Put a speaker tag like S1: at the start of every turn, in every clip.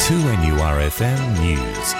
S1: 2NURFM News.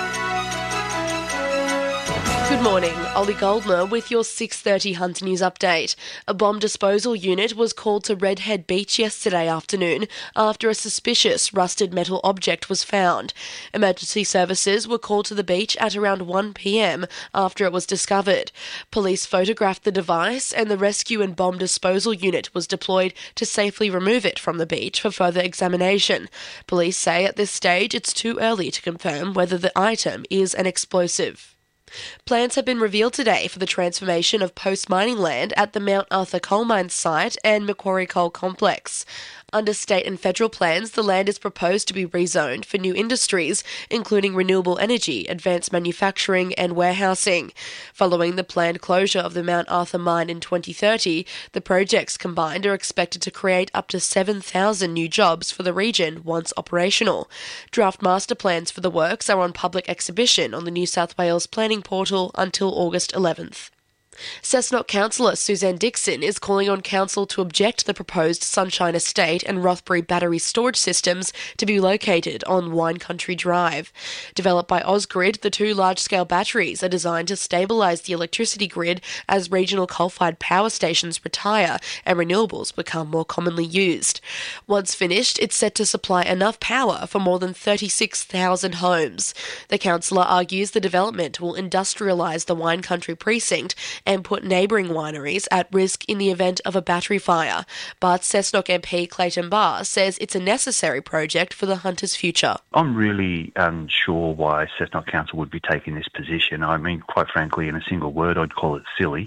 S2: Good morning, Ollie Goldner with your 6:30 Hunter News update. A bomb disposal unit was called to Redhead Beach yesterday afternoon after a suspicious rusted metal object was found. Emergency services were called to the beach at around 1 p.m. after it was discovered. Police photographed the device and the rescue and bomb disposal unit was deployed to safely remove it from the beach for further examination. Police say at this stage it's too early to confirm whether the item is an explosive. Plans have been revealed today for the transformation of post-mining land at the Mount Arthur Coal Mines site and Macquarie Coal Complex. Under state and federal plans, the land is proposed to be rezoned for new industries, including renewable energy, advanced manufacturing and warehousing. Following the planned closure of the Mount Arthur mine in 2030, the projects combined are expected to create up to 7,000 new jobs for the region once operational. Draft master plans for the works are on public exhibition on the New South Wales Planning Portal until August 11th. Cessnock councillor Suzanne Dixon is calling on council to object to the proposed Sunshine Estate and Rothbury battery storage systems to be located on Wine Country Drive. Developed by Ausgrid, the two large-scale batteries are designed to stabilise the electricity grid as regional coal-fired power stations retire and renewables become more commonly used. Once finished, it's set to supply enough power for more than 36,000 homes. The councillor argues the development will industrialise the Wine Country precinct and put neighbouring wineries at risk in the event of a battery fire. But Cessnock MP Clayton Barr says it's a necessary project for the Hunter's future.
S3: I'm really unsure why Cessnock Council would be taking this position. I mean, quite frankly, in a single word, I'd call it silly.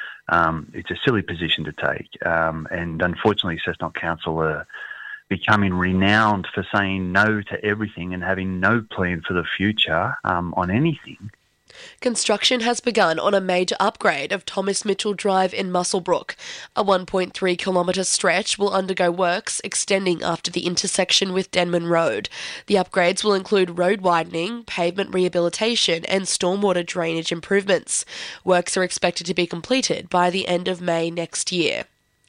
S3: It's a silly position to take. And unfortunately, Cessnock Council are becoming renowned for saying no to everything and having no plan for the future on anything.
S2: Construction has begun on a major upgrade of Thomas Mitchell Drive in Muswellbrook. A 1.3 kilometre stretch will undergo works extending after the intersection with Denman Road. The upgrades will include road widening, pavement rehabilitation and stormwater drainage improvements. Works are expected to be completed by the end of May next year.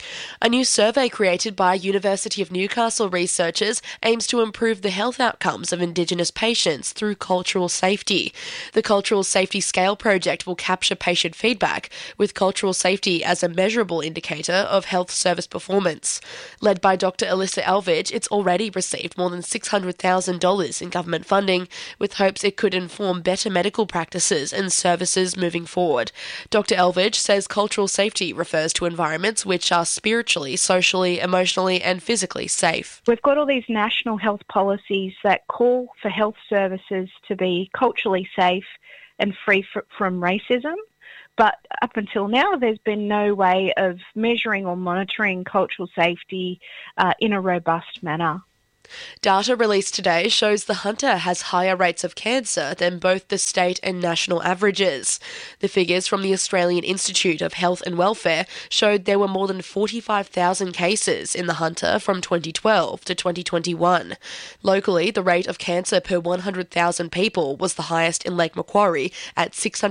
S2: A new survey created by University of Newcastle researchers aims to improve the health outcomes of Indigenous patients through cultural safety. The Cultural Safety Scale project will capture patient feedback, with cultural safety as a measurable indicator of health service performance. Led by Dr. Alyssa Elvidge, it's already received more than $600,000 in government funding, with hopes it could inform better medical practices and services moving forward. Dr. Elvidge says cultural safety refers to environments which are spiritually, socially, emotionally and physically safe.
S4: We've got all these national health policies that call for health services to be culturally safe and free from racism. But up until now, there's been no way of measuring or monitoring cultural safety in a robust manner.
S2: Data released today shows the Hunter has higher rates of cancer than both the state and national averages. The figures from the Australian Institute of Health and Welfare showed there were more than 45,000 cases in the Hunter from 2012 to 2021. Locally, the rate of cancer per 100,000 people was the highest in Lake Macquarie at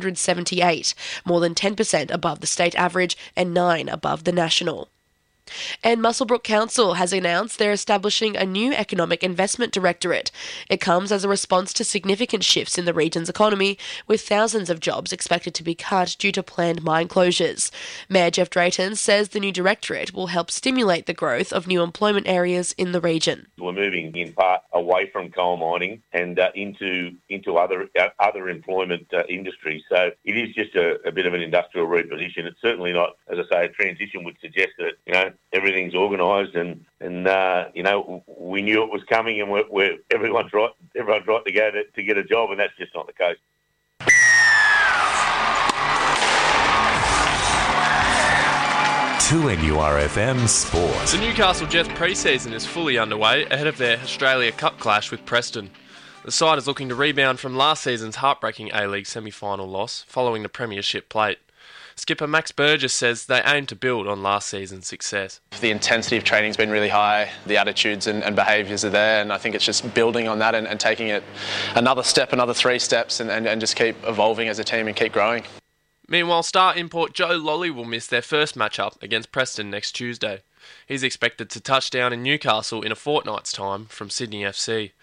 S2: 678, more than 10% above the state average and 9 above the national. And Muswellbrook Council has announced they're establishing a new Economic Investment Directorate. It comes as a response to significant shifts in the region's economy, with thousands of jobs expected to be cut due to planned mine closures. Mayor Jeff Drayton says the new directorate will help stimulate the growth of new employment areas in the region.
S5: We're moving in part away from coal mining and into other employment industries. So it is just a bit of an industrial reposition. It's certainly not, as I say, a transition would suggest that, everything's organised and we knew it was coming and everyone's right to go to get a job, and that's just not the case.
S1: To NURFM Sport.
S6: The Newcastle Jets pre-season is fully underway ahead of their Australia Cup clash with Preston. The side is looking to rebound from last season's heartbreaking A-League semi-final loss following the Premiership plate. Skipper Max Burgess says they aim to build on last season's success.
S7: The intensity of training's been really high, the attitudes and behaviours are there, and I think it's just building on that and taking it another step, another 3 steps and just keep evolving as a team and keep growing.
S6: Meanwhile, star import Joe Lolly will miss their first matchup against Preston next Tuesday. He's expected to touch down in Newcastle in a fortnight's time from Sydney FC.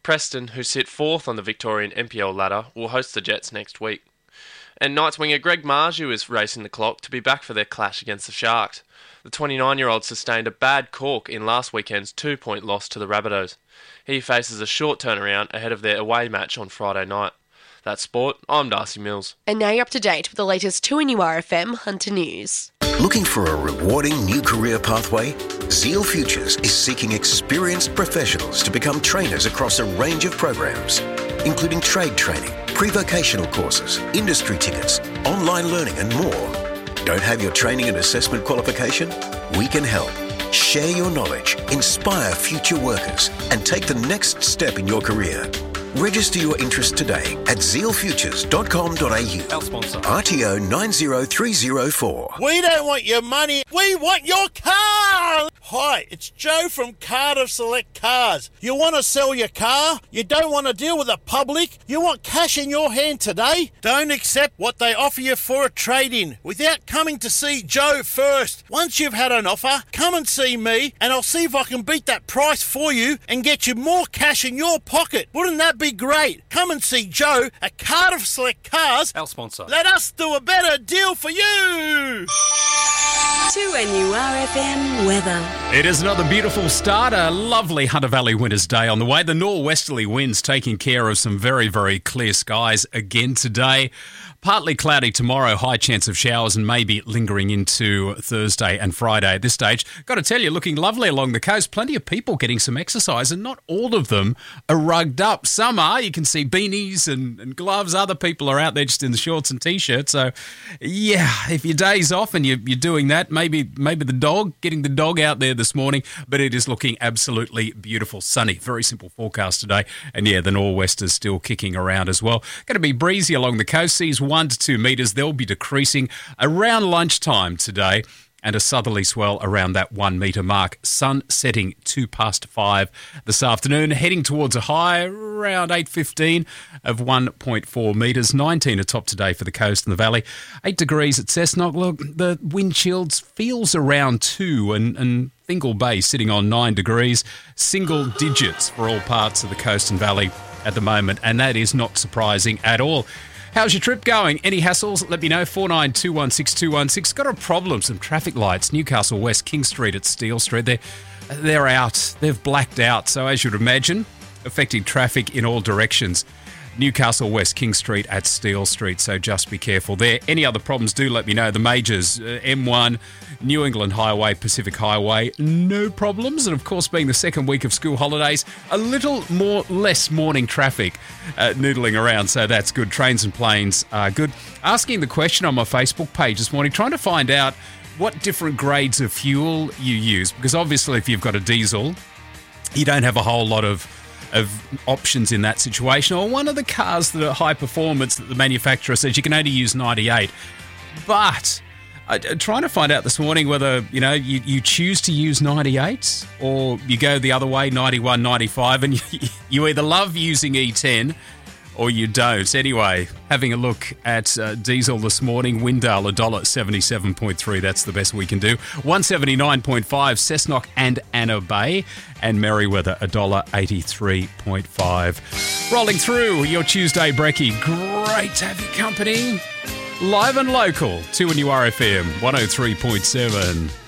S6: Preston, who sit 4th on the Victorian NPL ladder, will host the Jets next week. And Knights winger Greg Marju is racing the clock to be back for their clash against the Sharks. The 29-year-old sustained a bad cork in last weekend's 2-point loss to the Rabbitohs. He faces a short turnaround ahead of their away match on Friday night. That's sport. I'm Darcy Mills.
S2: And now you're up to date with the latest 2NURFM Hunter News.
S8: Looking for a rewarding new career pathway? Zeal Futures is seeking experienced professionals to become trainers across a range of programs, including trade training, pre-vocational courses, industry tickets, online learning and more. Don't have your training and assessment qualification? We can help. Share your knowledge, inspire future workers, and take the next step in your career. Register your interest today at zealfutures.com.au.
S1: Our sponsor.
S8: RTO 90304.
S9: We don't want your money, we want your car! Hi, it's Joe from Cardiff Select Cars. You want to sell your car? You don't want to deal with the public? You want cash in your hand today? Don't accept what they offer you for a trade-in without coming to see Joe first. Once you've had an offer, come and see me and I'll see if I can beat that price for you and get you more cash in your pocket. Wouldn't that be great? Come and see Joe at Cardiff Select Cars.
S1: Our sponsor.
S9: Let us do a better deal for you!
S10: 2NURFM weather.
S11: It is another beautiful start, a lovely Hunter Valley winter's day on the way. The nor'westerly winds taking care of some very, very clear skies again today. Partly cloudy tomorrow, high chance of showers and maybe lingering into Thursday and Friday at this stage. Got to tell you, looking lovely along the coast. Plenty of people getting some exercise and not all of them are rugged up. Some are. You can see beanies and gloves. Other people are out there just in the shorts and T-shirts. So, yeah, if your day's off and you're doing that, maybe getting the dog out there this morning. But it is looking absolutely beautiful. Sunny, very simple forecast today. And, yeah, the nor'westers still kicking around as well. Going to be breezy along the coast. Seas 1 to 2 metres. They'll be decreasing around lunchtime today, and a southerly swell around that 1 metre mark. Sun setting 5:02 this afternoon, heading towards a high around 8:15 of 1.4 metres. 19 atop today for the coast and the valley. 8 degrees at Cessnock. Look, the wind chills feels around 2 and Fingal Bay sitting on 9 degrees. Single digits for all parts of the coast and valley at the moment, and that is not surprising at all. How's your trip going? Any hassles? Let me know. 49216216. Got a problem. Some traffic lights. Newcastle West, King Street at Steele Street. They're out. They've blacked out. So as you'd imagine, affecting traffic in all directions. Newcastle West, King Street at Steele Street. So just be careful there. Any other problems, do let me know. The majors, M1, New England Highway, Pacific Highway, no problems. And of course, being the second week of school holidays, a little less morning traffic noodling around. So that's good. Trains and planes are good. Asking the question on my Facebook page this morning, trying to find out what different grades of fuel you use. Because obviously, if you've got a diesel, you don't have a whole lot of options in that situation, or one of the cars that are high performance that the manufacturer says you can only use 98. But I'm trying to find out this morning whether you choose to use 98 or you go the other way, 91, 95, and you either love using E10 or you don't. Anyway, having a look at diesel this morning, Windale $1.77.3. That's the best we can do. 179.5 Cessnock and Anna Bay, and Merriweather $1.83.5. Rolling through your Tuesday brekkie. Great to have your company. Live and local, 2NURFM 103.7.